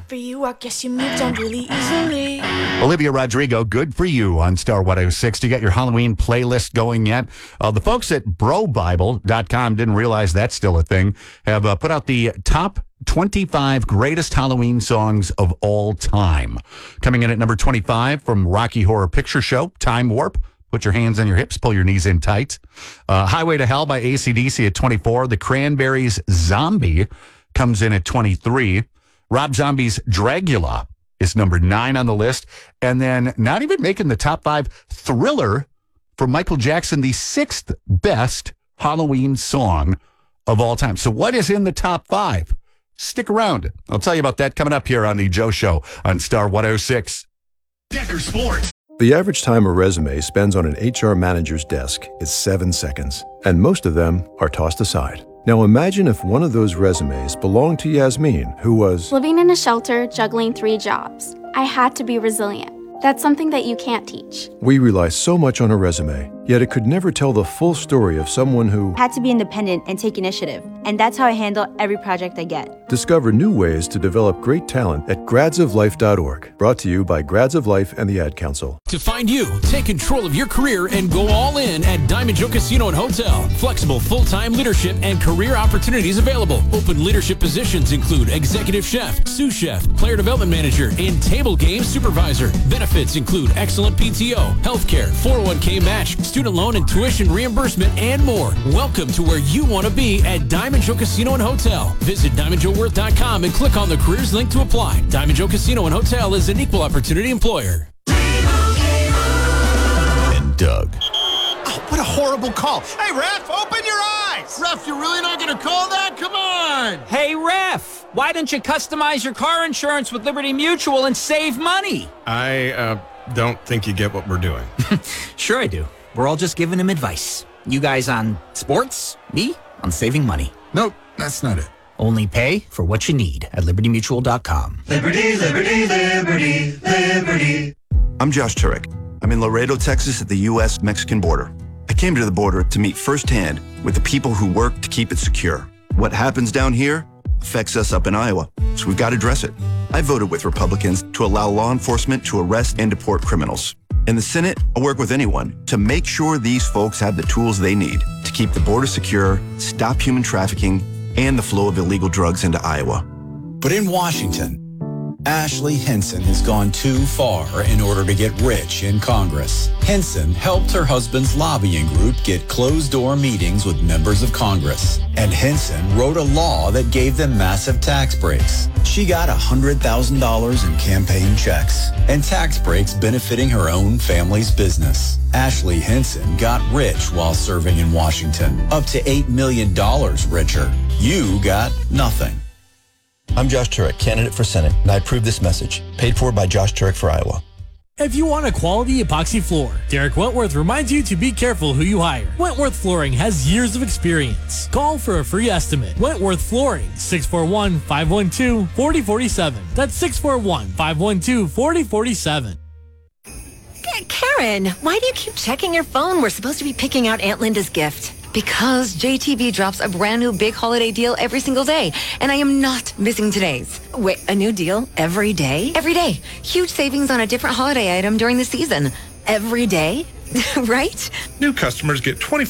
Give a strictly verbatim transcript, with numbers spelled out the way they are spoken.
for you. I guess you moved on really easily. Olivia Rodrigo, Good For You on Star one oh six. Do you get your Halloween playlist going yet? Uh, the folks at bro bible dot com didn't realize that's still a thing. Have uh, put out the top twenty-five greatest Halloween songs of all time. Coming in at number twenty-five from Rocky Horror Picture Show, Time Warp. Put your hands on your hips, pull your knees in tight. Uh, Highway to Hell by A C D C at twenty-four. The Cranberries' Zombie comes in at twenty-three. Rob Zombie's Dragula is number nine on the list. And then not even making the top five, Thriller from Michael Jackson, the sixth best Halloween song of all time. So what is in the top five? Stick around. I'll tell you about that coming up here on the Joe Show on Star one oh six. Decker Sports. The average time a resume spends on an H R manager's desk is seven seconds, and most of them are tossed aside. Now imagine if one of those resumes belonged to Yasmin, who was living in a shelter, juggling three jobs. I had to be resilient. That's something that you can't teach. We rely so much on a resume, yet it could never tell the full story of someone who had to be independent and take initiative. And that's how I handle every project I get. Discover new ways to develop great talent at grads of life dot org. Brought to you by Grads of Life and the Ad Council. To find you, take control of your career and go all in at Diamond Joe Casino and Hotel. Flexible full-time leadership and career opportunities available. Open leadership positions include executive chef, sous chef, player development manager, and table game supervisor. Benefits include excellent P T O, healthcare, four oh one k match, student loan and tuition reimbursement, and more. Welcome to where you want to be at Diamond Joe Casino and Hotel. Visit diamond joe worth dot com and click on the careers link to apply. Diamond Joe Casino and Hotel is an equal opportunity employer. And Doug. Oh, what a horrible call. Hey, ref, open your eyes. Ref, you're really not going to call that? Come on. Hey, ref, why don't you customize your car insurance with Liberty Mutual and save money? I uh, don't think you get what we're doing. Sure I do. We're all just giving him advice. You guys on sports, me on saving money. Nope, that's not it. Only pay for what you need at liberty mutual dot com. Liberty, liberty, liberty, liberty. I'm Josh Turek. I'm in Laredo, Texas at the U S Mexican border. I came to the border to meet firsthand with the people who work to keep it secure. What happens down here affects us up in Iowa, so we've got to address it. I voted with Republicans to allow law enforcement to arrest and deport criminals. In the Senate, I'll work with anyone to make sure these folks have the tools they need to keep the border secure, stop human trafficking, and the flow of illegal drugs into Iowa. But in Washington, Ashley Hinson has gone too far in order to get rich in Congress. Hinson helped her husband's lobbying group get closed-door meetings with members of Congress. And Hinson wrote a law that gave them massive tax breaks. She got one hundred thousand dollars in campaign checks and tax breaks benefiting her own family's business. Ashley Hinson got rich while serving in Washington, up to eight million dollars richer. You got nothing. I'm Josh Turek, candidate for Senate, and I approve this message. Paid for by Josh Turek for Iowa. If you want a quality epoxy floor, Derek Wentworth reminds you to be careful who you hire. Wentworth Flooring has years of experience. Call for a free estimate. Wentworth Flooring, six four one, five one two, four zero four seven. That's six four one, five one two, four zero four seven. Karen, why do you keep checking your phone? We're supposed to be picking out Aunt Linda's gift. Because J T V drops a brand new big holiday deal every single day, and I am not missing today's. Wait, a new deal every day? Every day. Huge savings on a different holiday item during the season. Every day? Right? New customers get twenty